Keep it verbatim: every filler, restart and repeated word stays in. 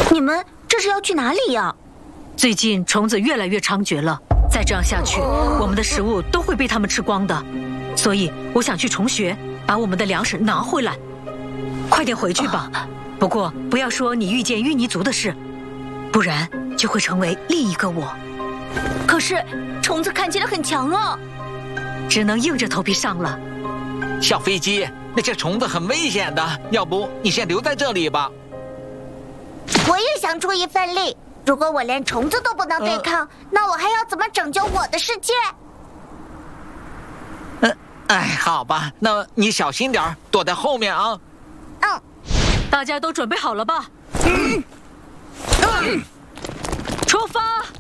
你们这是要去哪里呀？ 最近虫子越来越猖獗了，再这样下去，我们的食物都会被它们吃光的。所以我想去虫穴，把我们的粮食拿回来。快点回去吧。不过不要说你遇见淤泥族的事，不然就会成为另一个我。 可是虫子看起来很强啊， 只能硬着头皮上了。 小飞机，那些虫子很危险的，要不你先留在这里吧。 我也想出一份力。如果我连虫子都不能对抗，呃、那我还要怎么拯救我的世界？ 嗯，哎，好吧，那你小心点，躲在后面啊。 嗯， 大家都准备好了吧？嗯，嗯出发。